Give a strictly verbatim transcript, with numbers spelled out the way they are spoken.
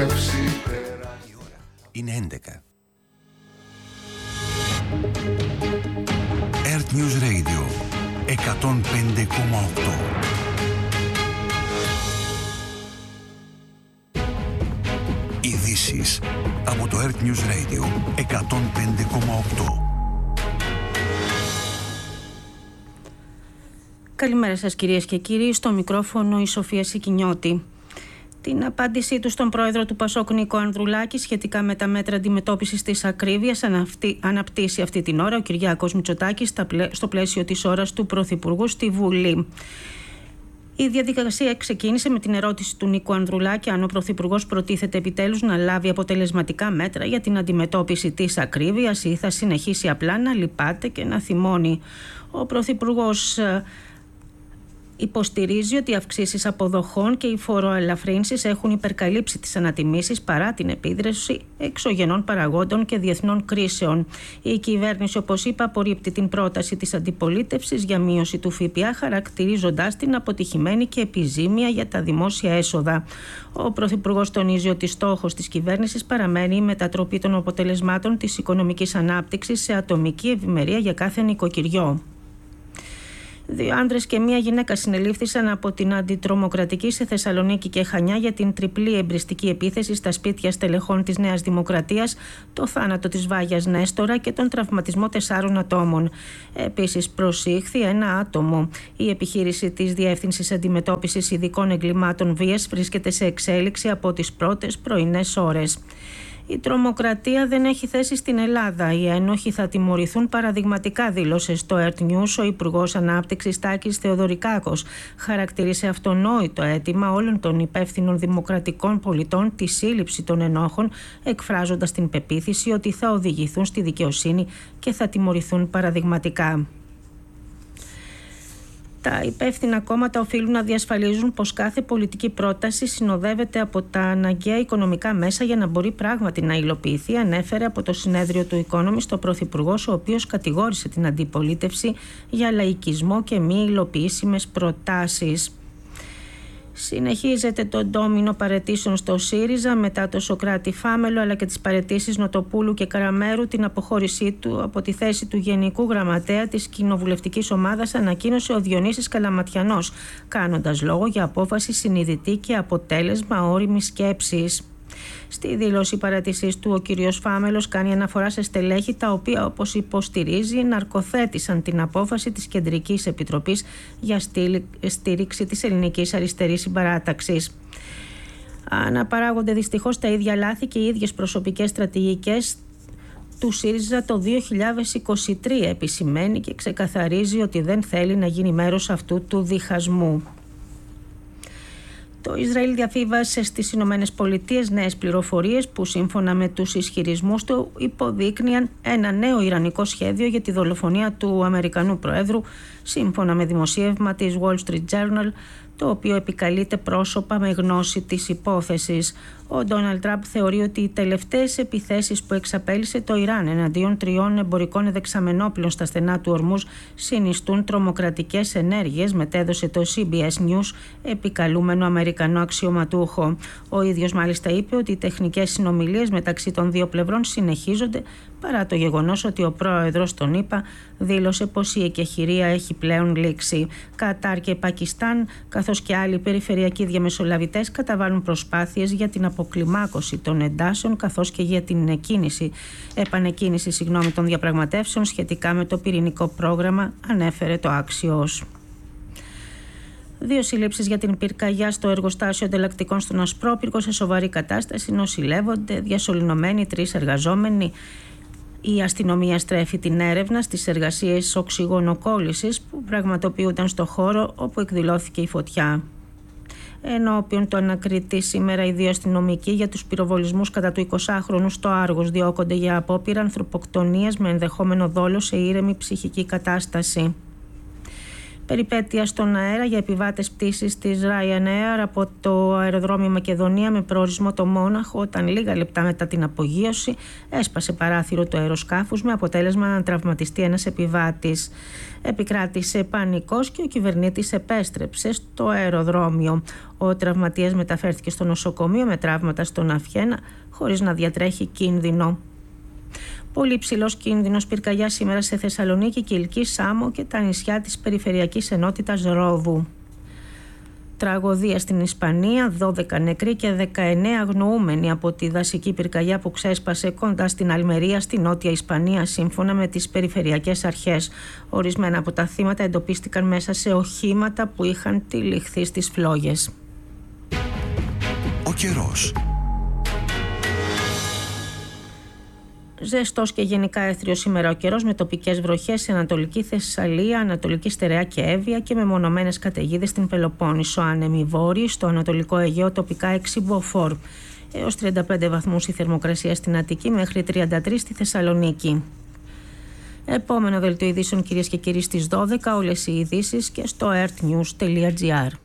στρέψει πέρα. Η ώρα είναι έντεκα. Earth News Radio εκατόν πέντε κόμμα οκτώ. Ειδήσεις από το Earth News Radio εκατόν πέντε κόμμα οκτώ. Καλημέρα σας κυρίες και κύριοι, στο μικρόφωνο η Σοφία Σικινιώτη. Την απάντησή του στον πρόεδρο του Πασόκ Νίκο Ανδρουλάκη σχετικά με τα μέτρα αντιμετώπισης της ακρίβειας αναπτύσσει αυτή την ώρα ο Κυριάκος Μητσοτάκης στο πλαίσιο της ώρας του Πρωθυπουργού στη Βουλή. Η διαδικασία ξεκίνησε με την ερώτηση του Νίκου Ανδρουλάκη αν ο Πρωθυπουργός προτίθεται επιτέλους να λάβει αποτελεσματικά μέτρα για την αντιμετώπιση της ακρίβειας ή θα συνεχίσει απλά να λυπάται και να θυμώνει. Ο Πρωθυπουργός υποστηρίζει ότι οι αυξήσεις αποδοχών και οι φοροελαφρύνσεις έχουν υπερκαλύψει τις ανατιμήσεις παρά την επίδραση εξωγενών παραγόντων και διεθνών κρίσεων. Η κυβέρνηση, όπως είπα, απορρίπτει την πρόταση της αντιπολίτευσης για μείωση του ΦΠΑ, χαρακτηρίζοντας την αποτυχημένη και επιζήμια για τα δημόσια έσοδα. Ο Πρωθυπουργός τονίζει ότι στόχος της κυβέρνησης παραμένει η μετατροπή των αποτελεσμάτων της οικονομικής ανάπτυξης σε ατομική ευημερία για κάθε νοικοκυριό. Δύο άντρες και μία γυναίκα συνελήφθησαν από την αντιτρομοκρατική σε Θεσσαλονίκη και Χανιά για την τριπλή εμπριστική επίθεση στα σπίτια στελεχών της Νέας Δημοκρατίας, το θάνατο της Βάγιας Νέστορα και τον τραυματισμό τεσσάρων ατόμων. Επίσης προσήχθη ένα άτομο. Η επιχείρηση της Διεύθυνσης Αντιμετώπισης Ειδικών Εγκλημάτων Βίας βρίσκεται σε εξέλιξη από τις πρώτες πρωινές ώρες. Η τρομοκρατία δεν έχει θέση στην Ελλάδα. Οι ένοχοι θα τιμωρηθούν παραδειγματικά, δήλωσε στο Earth News ο Υπουργός Ανάπτυξης Τάκης Θεοδωρικάκος. Χαρακτήρισε αυτονόητο αίτημα όλων των υπεύθυνων δημοκρατικών πολιτών τη σύλληψη των ενόχων, εκφράζοντας την πεποίθηση ότι θα οδηγηθούν στη δικαιοσύνη και θα τιμωρηθούν παραδειγματικά. Τα υπεύθυνα κόμματα οφείλουν να διασφαλίζουν πως κάθε πολιτική πρόταση συνοδεύεται από τα αναγκαία οικονομικά μέσα για να μπορεί πράγματι να υλοποιηθεί, ανέφερε από το συνέδριο του Economist ο Πρωθυπουργός, ο οποίος κατηγόρησε την αντιπολίτευση για λαϊκισμό και μη υλοποιήσιμες προτάσεις. Συνεχίζεται το ντόμινο παραιτήσεων στο ΣΥΡΙΖΑ μετά το Σωκράτη Φάμελο αλλά και τις παραιτήσεις Νοτοπούλου και Καραμέρου. Την αποχώρησή του από τη θέση του Γενικού Γραμματέα της κοινοβουλευτικής ομάδας ανακοίνωσε ο Διονύσης Καλαματιανός, κάνοντας λόγο για απόφαση συνειδητή και αποτέλεσμα όριμης σκέψης. Στη δήλωση παρατησής του, ο κ. Φάμελος κάνει αναφορά σε στελέχη τα οποία, όπως υποστηρίζει, ναρκοθέτησαν την απόφαση της Κεντρικής Επιτροπής για στήριξη της ελληνικής αριστερής συμπαράταξης. Αναπαράγονται δυστυχώς τα ίδια λάθη και οι ίδιες προσωπικές στρατηγικές του ΣΥΡΙΖΑ το δύο χιλιάδες είκοσι τρία, επισημαίνει και ξεκαθαρίζει ότι δεν θέλει να γίνει μέρος αυτού του διχασμού. Το Ισραήλ διαφύβασε στις Ηνωμένες Πολιτείες νέες πληροφορίες που σύμφωνα με τους ισχυρισμούς του υποδείκνυαν ένα νέο ιρανικό σχέδιο για τη δολοφονία του Αμερικανού Προέδρου, σύμφωνα με δημοσίευμα της Wall Street Journal, το οποίο επικαλείται πρόσωπα με γνώση της υπόθεσης. Ο Ντόναλντ Τραμπ θεωρεί ότι οι τελευταίες επιθέσεις που εξαπέλυσε το Ιράν εναντίον τριών εμπορικών εδεξαμενόπλων στα στενά του Ορμούζ συνιστούν τρομοκρατικές ενέργειες, μετέδωσε το σι μπι ες News επικαλούμενο Αμερικανό αξιωματούχο. Ο ίδιος μάλιστα είπε ότι οι τεχνικές συνομιλίες μεταξύ των δύο πλευρών συνεχίζονται παρά το γεγονός ότι ο πρόεδρος των ΗΠΑ δήλωσε πως η εκεχηρία έχει πλέον λήξει. Κατάρ και Πακιστάν, καθώς και άλλοι περιφερειακοί διαμεσολαβητές, καταβάλουν προσπάθειες για την αποκλιμάκωση των εντάσεων καθώς και για την εκκίνηση, επανεκκίνηση συγγνώμη, των διαπραγματεύσεων σχετικά με το πυρηνικό πρόγραμμα, ανέφερε το Axios. Δύο συλλήψεις για την πυρκαγιά στο εργοστάσιο ανταλλακτικών στον Ασπρόπυργο σε σοβαρή κατάσταση, νοσηλεύονται διασωληνωμένοι τρεις εργαζόμενοι. Η αστυνομία στρέφει την έρευνα στις εργασίες οξυγονοκόλλησης που πραγματοποιούνταν στο χώρο όπου εκδηλώθηκε η φωτιά. Ενώπιον του ανακριτή σήμερα, οι δύο αστυνομικοί για τους πυροβολισμούς κατά του εικοσάχρονου στο Άργος διώκονται για απόπειρα ανθρωποκτονίας με ενδεχόμενο δόλο σε ήρεμη ψυχική κατάσταση. Περιπέτεια στον αέρα για επιβάτες πτήσης της Ryanair από το αεροδρόμιο Μακεδονία με προορισμό το Μόναχο, όταν λίγα λεπτά μετά την απογείωση έσπασε παράθυρο του αεροσκάφους με αποτέλεσμα να τραυματιστεί ένας επιβάτης. Επικράτησε πανικός και ο κυβερνήτης επέστρεψε στο αεροδρόμιο. Ο τραυματίας μεταφέρθηκε στο νοσοκομείο με τραύματα στον αυχένα χωρίς να διατρέχει κίνδυνο. Πολύ ψηλός κίνδυνος πυρκαγιά σήμερα σε Θεσσαλονίκη, Κιλκή, Σάμο και τα νησιά της περιφερειακής ενότητας Ρόδου. Τραγωδία στην Ισπανία, δώδεκα νεκροί και δεκαεννέα αγνοούμενοι από τη δασική πυρκαγιά που ξέσπασε κοντά στην Αλμερία, στη Νότια Ισπανία, σύμφωνα με τις περιφερειακές αρχές. Ορισμένα από τα θύματα εντοπίστηκαν μέσα σε οχήματα που είχαν τυλιχθεί στις φλόγες. Ο καιρός. Ζεστός και γενικά έθριος σήμερα ο καιρός, με τοπικές βροχές σε Ανατολική Θεσσαλία, Ανατολική Στερεά και Εύβοια και με μονομένες καταιγίδες στην Πελοπόννησο. Άνεμοι βόρειοι, στο Ανατολικό Αιγαίο τοπικά έξι μποφόρ. Έως τριάντα πέντε βαθμούς η θερμοκρασία στην Αττική, μέχρι τριάντα τρία στη Θεσσαλονίκη. Επόμενο δελτίο ειδήσεων, κυρίες και κύριοι, στις δώδεκα. Όλες οι ειδήσεις και στο earthnews τελεία gr.